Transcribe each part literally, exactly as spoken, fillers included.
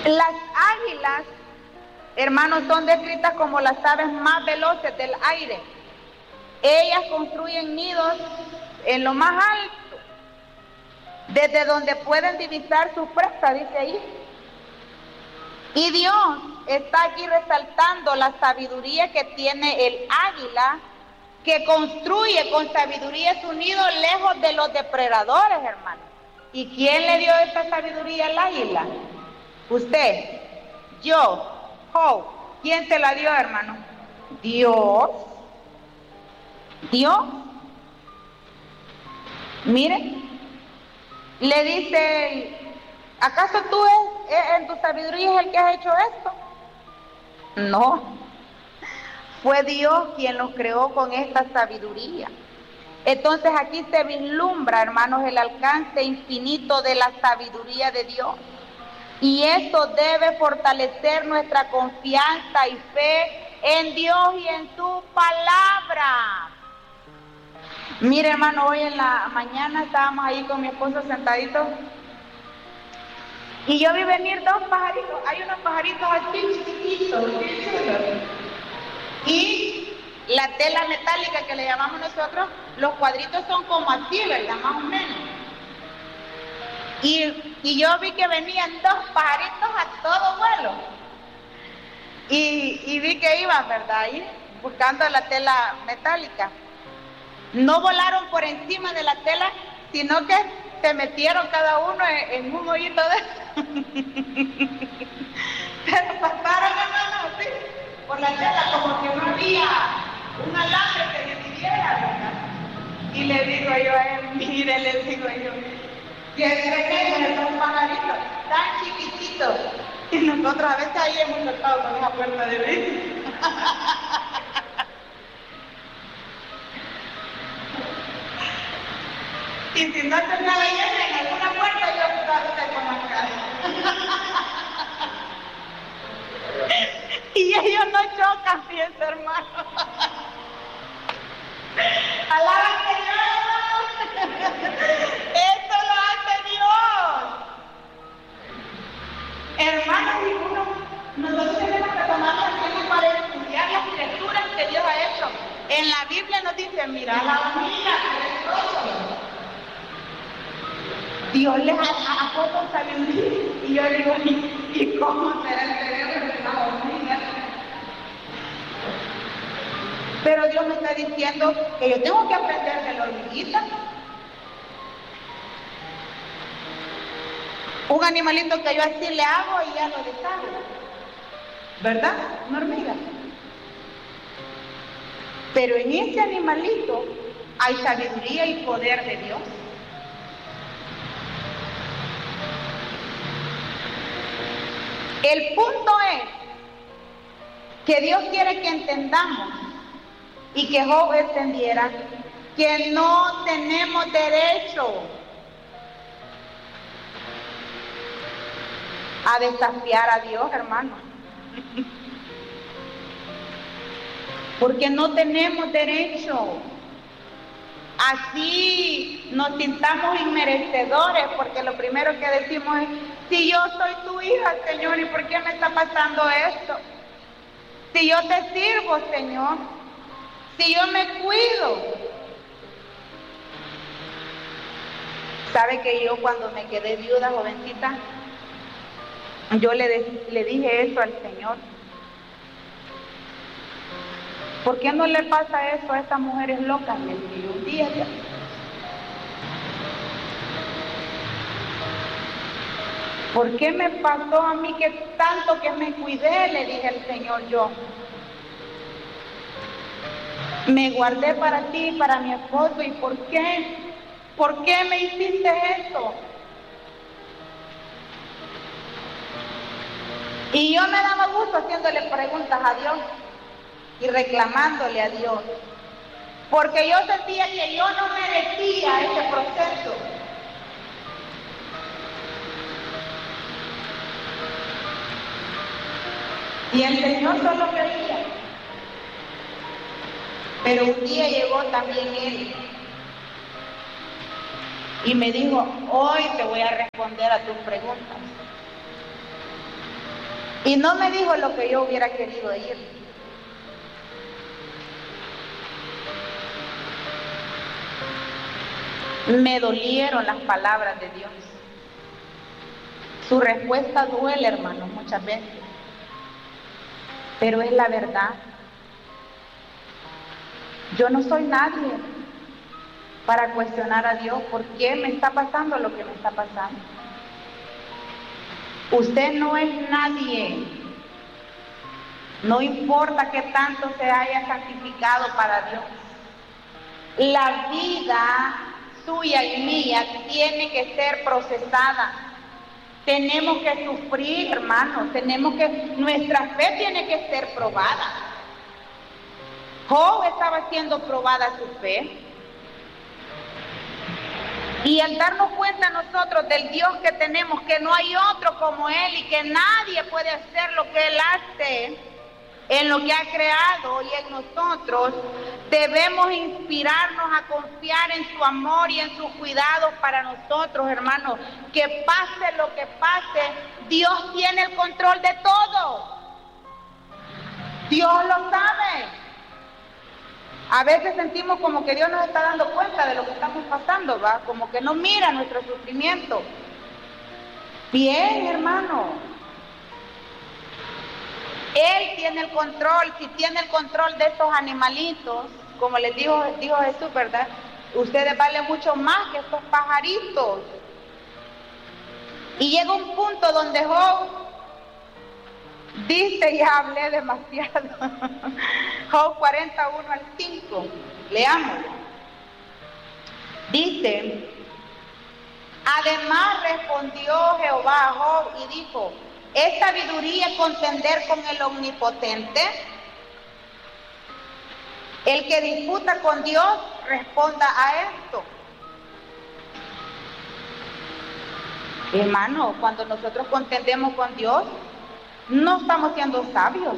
Las águilas, hermanos, son descritas como las aves más veloces del aire. Ellas construyen nidos en lo más alto, desde donde pueden divisar su presa, dice ahí. Y Dios está aquí resaltando la sabiduría que tiene el águila, que construye con sabiduría su nido lejos de los depredadores, hermano. ¿Y quién le dio esta sabiduría al águila? Usted, yo, Job. ¿Quién se la dio, hermano? Dios. Dios. Mire, le dice, ¿acaso tú es, en tu sabiduría es el que has hecho esto? No, fue Dios quien los creó con esta sabiduría. Entonces aquí se vislumbra, hermanos, el alcance infinito de la sabiduría de Dios. Y esto debe fortalecer nuestra confianza y fe en Dios y en su palabra. Mire, hermano, hoy en la mañana estábamos ahí con mi esposo sentaditos y yo vi venir dos pajaritos. Hay unos pajaritos así chiquititos, y la tela metálica que le llamamos nosotros, los cuadritos son como así, ¿verdad? Más o menos. Y, y yo vi que venían dos pajaritos a todo vuelo. Y, y vi que iban, ¿verdad? Ahí, buscando la tela metálica. No volaron por encima de la tela, sino que se metieron cada uno en, en un hoyito de... Pero pasaron, hermano, así, por la tela, como que no había un alambre que dividiera, ¿verdad? Y le digo yo a él, mire, le digo yo, que pequeños esos pajaritos, tan chiquititos. Y nosotros a veces ahí hemos tocado con esa puerta de vidrio. Y si no se la veían en alguna puerta, yo traté con la cara. Y ellos no chocan, fíjense, hermano. Alaba al Señor. Esto lo hace Dios. Hermanos, y uno, nosotros tenemos que tomar el tiempo para estudiar las criaturas que Dios ha hecho. En la Biblia nos dice, mira la hormiga, Dios les ha puesto sabiduría. Y yo digo, ¿y, ¿y cómo será el cerebro de la hormiga? Pero Dios me está diciendo que yo tengo que aprender de la hormiguita. Un animalito que yo así le hago y ya lo deshago. ¿Verdad? Una hormiga. Pero en ese animalito hay sabiduría y poder de Dios. El punto es que Dios quiere que entendamos y que Job entendiera que no tenemos derecho a desafiar a Dios, hermano. Porque no tenemos derecho. Así nos sintamos inmerecedores, porque lo primero que decimos es, si yo soy tu hija, Señor, ¿y por qué me está pasando esto? Si yo te sirvo, Señor, si yo me cuido. ¿Sabe que yo cuando me quedé viuda, jovencita, yo le, de, le dije eso al Señor? ¿Por qué no le pasa eso a estas mujeres locas? Le dije un día, Dios. ¿Por qué me pasó a mí que tanto que me cuidé? Le dije al Señor yo. Me guardé para ti, para mi esposo, ¿y por qué? ¿Por qué me hiciste esto? Y yo me daba gusto haciéndole preguntas a Dios y reclamándole a Dios, porque yo sentía que yo no merecía ese proceso. Y el Señor solo quería. Pero un día llegó también Él y me dijo, hoy te voy a responder a tus preguntas. Y no me dijo lo que yo hubiera querido oír. Me dolieron las palabras de Dios. Su respuesta duele, hermanos, muchas veces. Pero es la verdad. Yo no soy nadie para cuestionar a Dios por qué me está pasando lo que me está pasando. Usted no es nadie. No importa que tanto se haya santificado para Dios. La vida suya y mía tiene que ser procesada. Tenemos que sufrir, hermanos. Tenemos que, nuestra fe tiene que ser probada. Job estaba siendo probada su fe. Y al darnos cuenta nosotros del Dios que tenemos, que no hay otro como Él y que nadie puede hacer lo que Él hace en lo que ha creado y en nosotros, debemos inspirarnos a confiar en su amor y en sus cuidados para nosotros, hermanos. Que pase lo que pase, Dios tiene el control de todo. Dios lo sabe. A veces sentimos como que Dios nos está dando cuenta de lo que estamos pasando, ¿va? Como que no mira nuestro sufrimiento. Bien, hermano. Él tiene el control. Si tiene el control de estos animalitos, como les dijo, dijo Jesús, ¿verdad? Ustedes valen mucho más que estos pajaritos. Y llega un punto donde Job dice, ya hablé demasiado. Job cuarenta, uno al cinco. Leamos. Dice: además respondió Jehová a Job y dijo: ¿es sabiduría contender con el omnipotente? El que disputa con Dios, responda a esto. Hermano, cuando nosotros contendemos con Dios, no estamos siendo sabios.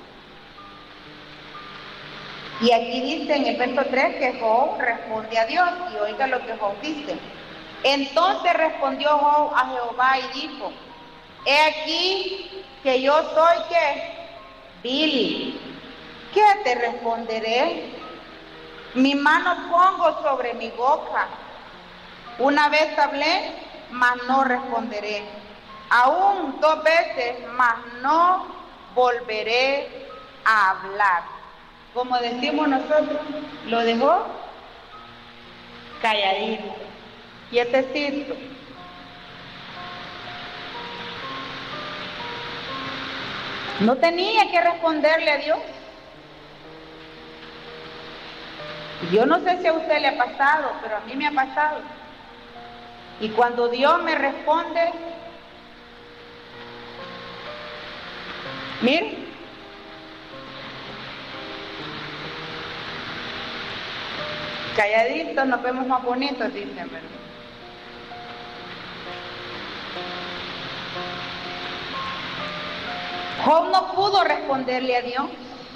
Y aquí dice en el verso tres que Job responde a Dios, y oiga lo que Job dice. Entonces respondió Job a Jehová y dijo: he aquí que yo soy ¿qué? Vil. ¿Qué te responderé? Mi mano pongo sobre mi boca. Una vez hablé, mas no responderé. Aún dos veces, mas no volveré a hablar. Como decimos nosotros, lo dejó calladito, quietecito. No tenía que responderle a Dios. Yo no sé si a usted le ha pasado, pero a mí me ha pasado. Y cuando Dios me responde, mire, calladitos nos vemos más bonitos, dicen, ¿verdad? Job no pudo responderle a Dios,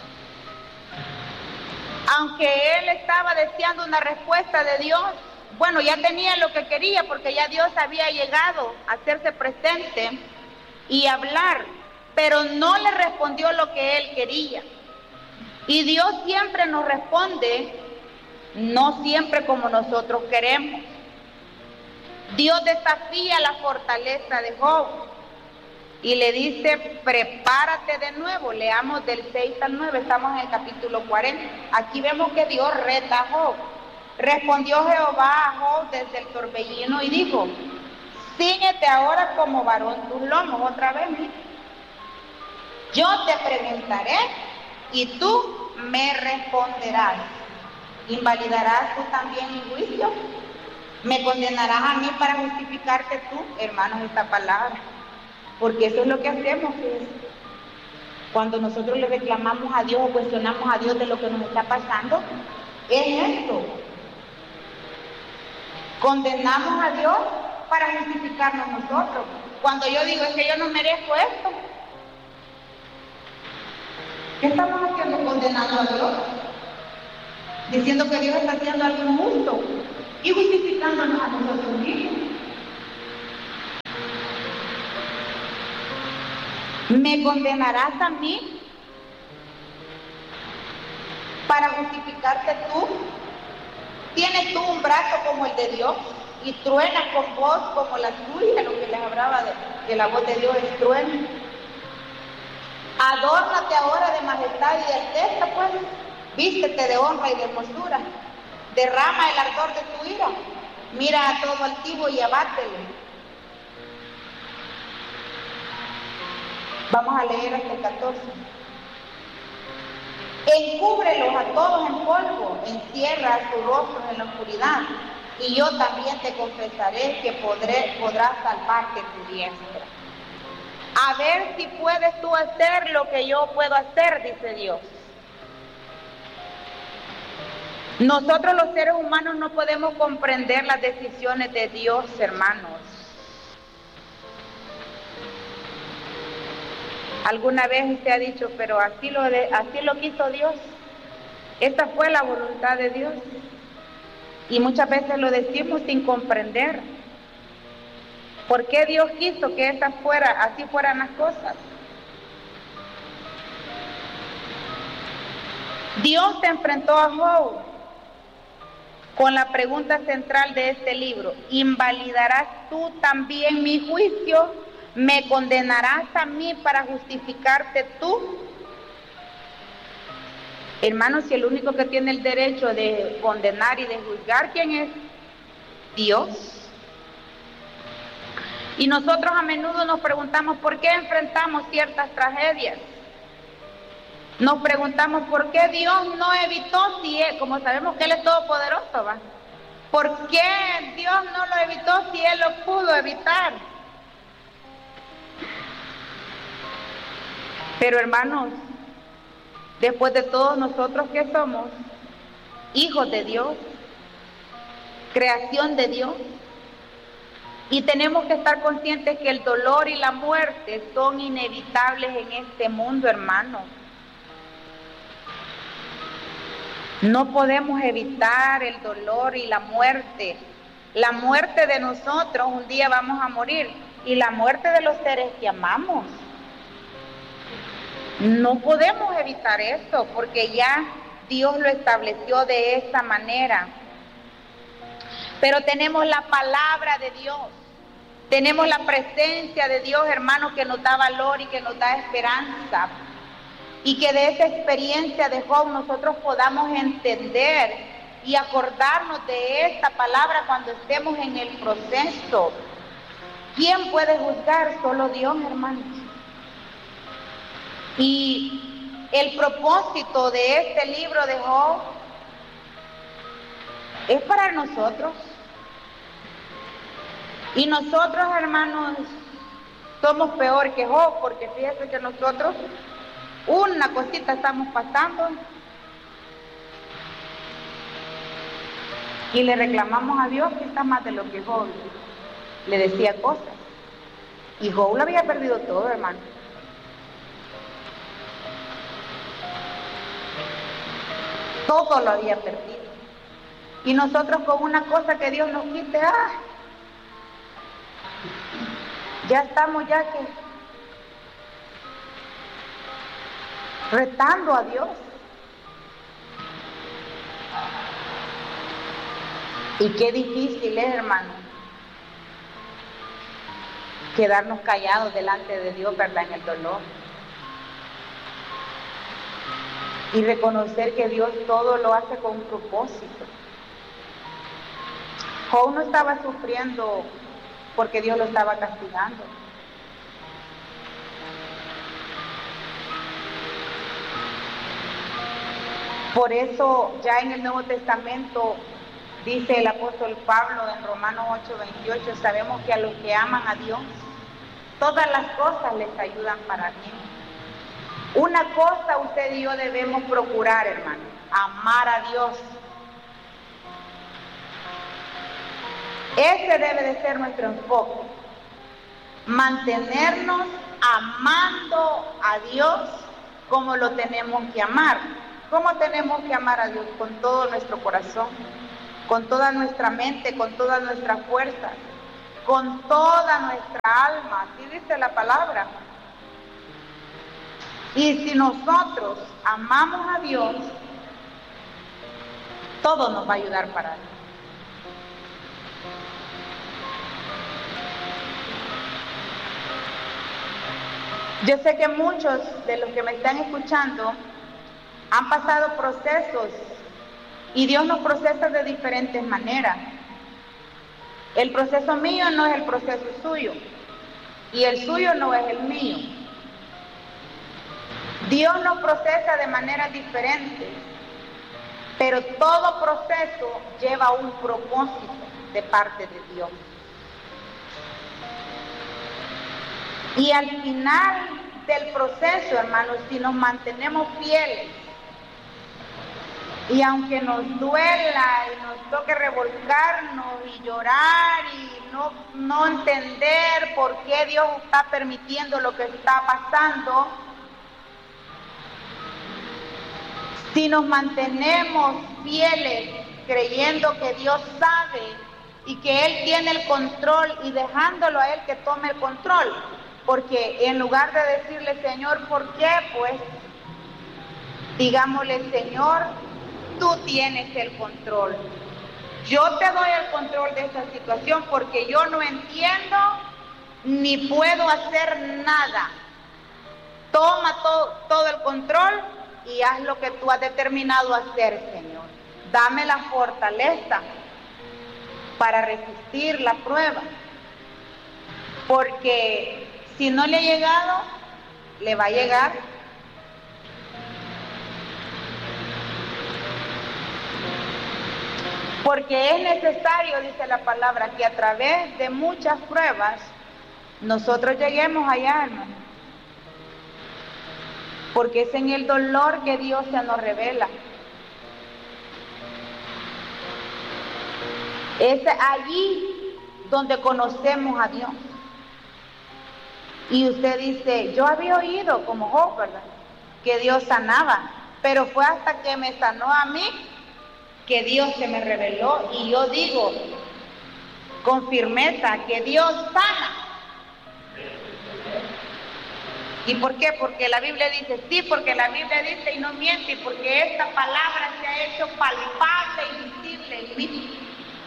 aunque él estaba deseando una respuesta de Dios. Bueno, ya tenía lo que quería, porque ya Dios había llegado a hacerse presente y hablar, pero no le respondió lo que él quería. Y Dios siempre nos responde, no siempre como nosotros queremos. Dios desafía la fortaleza de Job y le dice: prepárate de nuevo. Leamos del seis al nueve, estamos en el capítulo cuarenta. Aquí vemos que Dios reta a Job. Respondió Jehová a Job desde el torbellino y dijo: cíñete ahora como varón tus lomos. Otra vez, mira. Yo te preguntaré y tú me responderás. ¿Invalidarás tú también mi juicio? ¿Me condenarás a mí para justificarte tú? Hermanos, esta palabra. Porque eso es lo que hacemos, ¿sí? Cuando nosotros le reclamamos a Dios o cuestionamos a Dios de lo que nos está pasando, es esto. Condenamos a Dios para justificarnos nosotros. Cuando yo digo, es que yo no merezco esto, ¿qué estamos haciendo? Condenando a Dios, diciendo que Dios está haciendo algo injusto y justificándonos a nosotros mismos. ¿Me condenarás a mí para justificarte tú? ¿Tienes tú un brazo como el de Dios y truenas con voz como la tuya? Lo que les hablaba de, de la voz de Dios es trueno. Adórnate ahora de majestad y de alteza, pues. Vístete de honra y de hermosura. Derrama el ardor de tu ira. Mira a todo altivo y abátele. Vamos a leer hasta el catorce. Encúbrelos a todos en polvo, encierra sus rostros en la oscuridad, y yo también te confesaré que podré, podrás salvarte tu diestra. A ver si puedes tú hacer lo que yo puedo hacer, dice Dios. Nosotros los seres humanos no podemos comprender las decisiones de Dios, hermanos. ¿Alguna vez usted ha dicho, pero así lo, de, así lo quiso Dios? Esta fue la voluntad de Dios. Y muchas veces lo decimos sin comprender. ¿Por qué Dios quiso que esta fuera, así fueran las cosas? Dios se enfrentó a Job con la pregunta central de este libro: ¿invalidarás tú también mi juicio? ¿Me condenarás a mí para justificarte tú? Hermanos, si el único que tiene el derecho de condenar y de juzgar, ¿quién es? Dios. Y nosotros a menudo nos preguntamos por qué enfrentamos ciertas tragedias. Nos preguntamos por qué Dios no evitó, si él, como sabemos que Él es todopoderoso, ¿va? ¿Por qué Dios no lo evitó si Él lo pudo evitar? Pero hermanos, después de todo, nosotros que somos hijos de Dios, creación de Dios, y tenemos que estar conscientes que el dolor y la muerte son inevitables en este mundo, hermanos. No podemos evitar el dolor y la muerte. La muerte de nosotros, un día vamos a morir, y la muerte de los seres que amamos. No podemos evitar eso, porque ya Dios lo estableció de esa manera. Pero tenemos la palabra de Dios, tenemos la presencia de Dios, hermanos, que nos da valor y que nos da esperanza. Y que de esa experiencia de Job nosotros podamos entender y acordarnos de esta palabra cuando estemos en el proceso. ¿Quién puede juzgar? Solo Dios, hermanos. Y el propósito de este libro de Job es para nosotros. Y nosotros, hermanos, somos peor que Job, porque fíjense que nosotros una cosita estamos pasando y le reclamamos a Dios que está más de lo que Job le decía cosas. Y Job lo había perdido todo, hermano. Todo lo había perdido. Y nosotros con una cosa que Dios nos quite, ¡ah! Ya estamos ya que retando a Dios. Y qué difícil es, hermano, quedarnos callados delante de Dios, ¿verdad?, en el dolor. Y reconocer que Dios todo lo hace con un propósito. Job no estaba sufriendo porque Dios lo estaba castigando. Por eso ya en el Nuevo Testamento dice el apóstol Pablo en Romanos ocho veintiocho, sabemos que a los que aman a Dios, todas las cosas les ayudan para bien. Una cosa usted y yo debemos procurar, hermano: amar a Dios. Ese debe de ser nuestro enfoque. Mantenernos amando a Dios como lo tenemos que amar. ¿Cómo tenemos que amar a Dios? Con todo nuestro corazón, con toda nuestra mente, con todas nuestras fuerzas, con toda nuestra alma. Así dice la palabra. Y si nosotros amamos a Dios, todo nos va a ayudar para Él. Yo sé que muchos de los que me están escuchando han pasado procesos y Dios nos procesa de diferentes maneras. El proceso mío no es el proceso suyo y el suyo no es el mío. Dios nos procesa de maneras diferentes, pero todo proceso lleva un propósito de parte de Dios. Y al final del proceso, hermanos, si nos mantenemos fieles, y aunque nos duela y nos toque revolcarnos y llorar y no, no entender por qué Dios está permitiendo lo que está pasando, si nos mantenemos fieles creyendo que Dios sabe y que Él tiene el control y dejándolo a Él que tome el control, porque en lugar de decirle, Señor, ¿por qué? Pues digámosle, Señor, tú tienes el control. Yo te doy el control de esta situación porque yo no entiendo ni puedo hacer nada. Toma to- todo el control y haz lo que tú has determinado hacer, Señor. Dame la fortaleza para resistir la prueba. Porque si no le ha llegado, le va a llegar. Porque es necesario, dice la palabra, que a través de muchas pruebas nosotros lleguemos allá, hermano. Porque es en el dolor que Dios se nos revela. Es allí donde conocemos a Dios. Y usted dice, yo había oído como Job, ¿verdad?, que Dios sanaba, pero fue hasta que me sanó a mí que Dios se me reveló, y yo digo con firmeza que Dios sana. ¿Y por qué? Porque la Biblia dice, sí, porque la Biblia dice y no miente, y porque esta palabra se ha hecho palpable y visible en mí.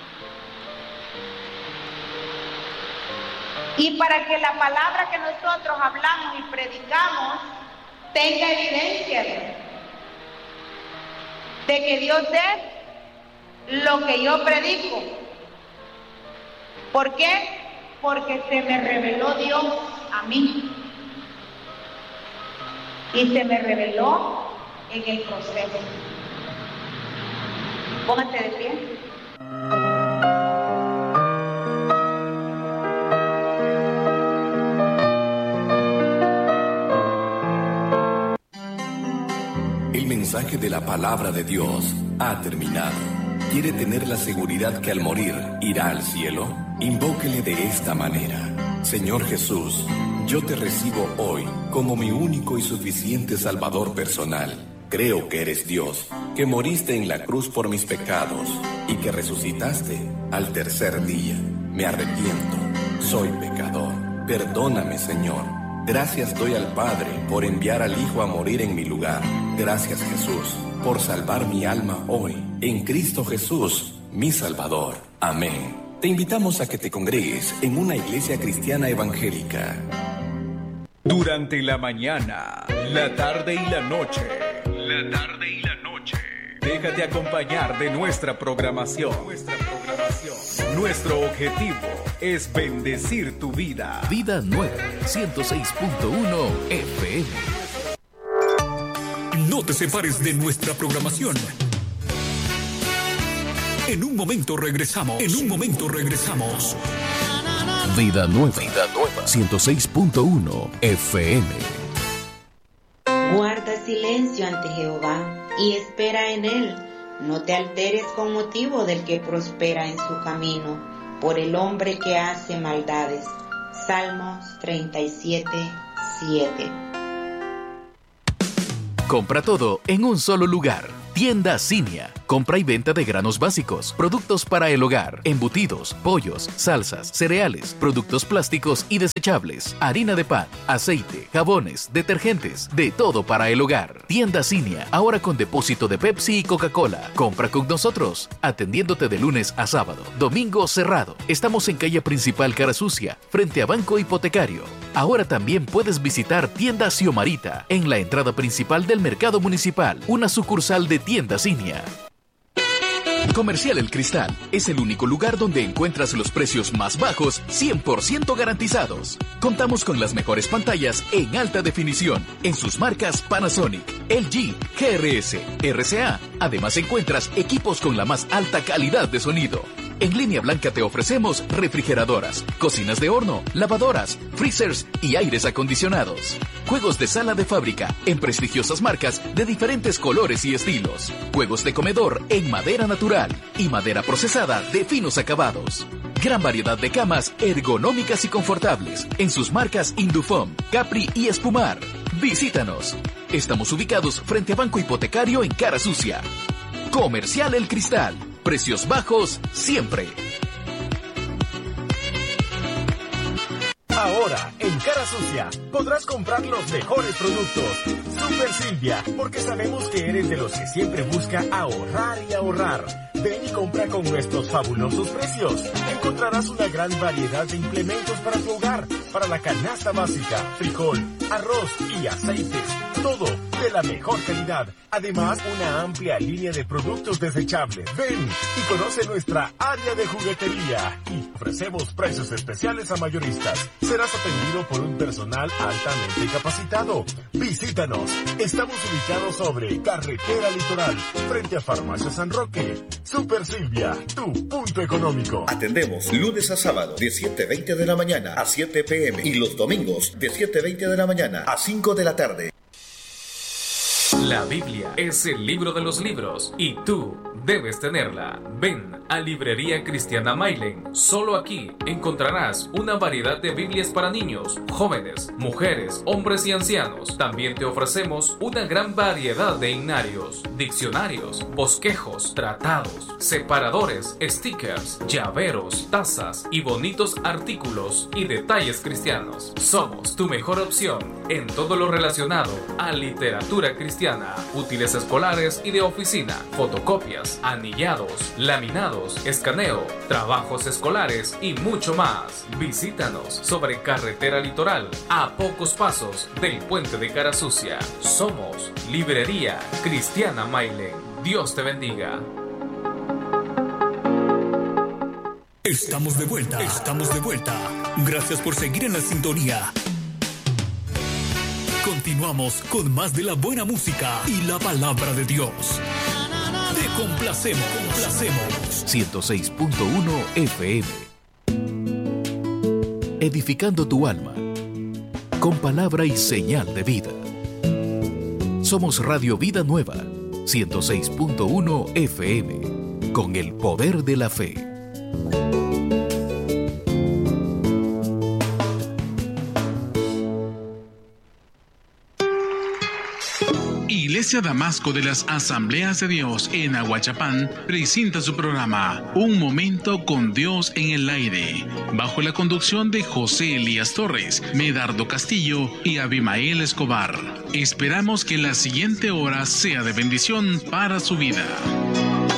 Y para que la palabra que nosotros hablamos y predicamos tenga evidencia de que Dios es lo que yo predico. ¿Por qué? Porque se me reveló Dios a mí. Y se me reveló en el proceso. Póngase de pie. El mensaje de la palabra de Dios ha terminado. ¿Quiere tener la seguridad que al morir irá al cielo? Invóquele de esta manera: Señor Jesús, yo te recibo hoy como mi único y suficiente Salvador personal. Creo que eres Dios, que moriste en la cruz por mis pecados y que resucitaste al tercer día. Me arrepiento, soy pecador. Perdóname, Señor. Gracias doy al Padre por enviar al Hijo a morir en mi lugar. Gracias, Jesús, por salvar mi alma hoy, en Cristo Jesús, mi Salvador. Amén. Te invitamos a que te congregues en una iglesia cristiana evangélica. Durante la mañana, la tarde y la noche. La tarde y la noche. Déjate acompañar de nuestra programación. Nuestra programación. Nuestro objetivo es bendecir tu vida. Vida Nueva, ciento seis punto uno F M. No te separes de nuestra programación. En un momento regresamos. En un momento regresamos. Vida Nueva, Vida Nueva, ciento seis punto uno F M. Guarda silencio ante Jehová y espera en él. No te alteres con motivo del que prospera en su camino, por el hombre que hace maldades. Salmos treinta y siete, siete. Compra todo en un solo lugar. Tienda Cinia. Compra y venta de granos básicos, productos para el hogar, embutidos, pollos, salsas, cereales, productos plásticos y desechables, harina de pan, aceite, jabones, detergentes, de todo para el hogar. Tienda Cinia, ahora con depósito de Pepsi y Coca-Cola. Compra con nosotros, atendiéndote de lunes a sábado, domingo cerrado. Estamos en calle principal Cara Sucia, frente a Banco Hipotecario. Ahora también puedes visitar Tienda Xiomarita, en la entrada principal del Mercado Municipal, una sucursal de Tienda Cinia. Comercial El Cristal es el único lugar donde encuentras los precios más bajos, cien por ciento garantizados. Contamos con las mejores pantallas en alta definición en sus marcas Panasonic, L G, G R S, R C A. Además encuentras equipos con la más alta calidad de sonido. En Línea Blanca te ofrecemos refrigeradoras, cocinas de horno, lavadoras, freezers y aires acondicionados. Juegos de sala de fábrica en prestigiosas marcas de diferentes colores y estilos. Juegos de comedor en madera natural y madera procesada de finos acabados. Gran variedad de camas ergonómicas y confortables en sus marcas Indufom, Capri y Espumar. Visítanos. Estamos ubicados frente a Banco Hipotecario en Cara Sucia. Comercial El Cristal. Precios bajos siempre. Ahora, en Cara Sucia, podrás comprar los mejores productos. Super Silvia, porque sabemos que eres de los que siempre busca ahorrar y ahorrar. Ven y compra con nuestros fabulosos precios. Encontrarás una gran variedad de implementos para tu hogar, para la canasta básica, frijol, arroz y aceites. Todo de la mejor calidad. Además, una amplia línea de productos desechables. Ven y conoce nuestra área de juguetería. Y ofrecemos precios especiales a mayoristas. Serás atendido por un personal altamente capacitado. Visítanos. Estamos ubicados sobre Carretera Litoral, frente a Farmacia San Roque. Super Silvia, tu punto económico. Atendemos lunes a sábado de siete veinte de la mañana a siete pm y los domingos de siete veinte de la mañana a cinco de la tarde. La Biblia es el libro de los libros y tú debes tenerla. Ven a Librería Cristiana Mailen. Solo aquí encontrarás una variedad de Biblias para niños, jóvenes, mujeres, hombres y ancianos. También te ofrecemos una gran variedad de himnarios, diccionarios, bosquejos, tratados, separadores, stickers, llaveros, tazas y bonitos artículos y detalles cristianos. Somos tu mejor opción en todo lo relacionado a literatura cristiana, útiles escolares y de oficina, fotocopias, anillados, laminados, escaneo, trabajos escolares y mucho más. Visítanos sobre Carretera Litoral, a pocos pasos del puente de Cara Sucia. Somos Librería Cristiana Mailen. Dios te bendiga. Estamos de vuelta, estamos de vuelta. Gracias por seguir en la sintonía. Continuamos con más de la buena música y la palabra de Dios. Te complacemos, complacemos. ciento seis punto uno F M. Edificando tu alma con palabra y señal de vida. Somos Radio Vida Nueva, ciento seis punto uno F M, con el poder de la fe. Iglesia Damasco de las Asambleas de Dios en Aguachapán presenta su programa Un Momento con Dios en el Aire, bajo la conducción de José Elías Torres, Medardo Castillo y Abimael Escobar. Esperamos que la siguiente hora sea de bendición para su vida.